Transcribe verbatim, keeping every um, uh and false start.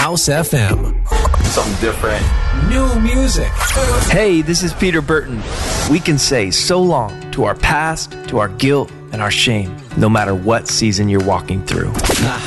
House F M. Something different. New music. Hey, this is Peter Burton. We can say so long to our past, to our guilt, and our shame, no matter what season you're walking through. The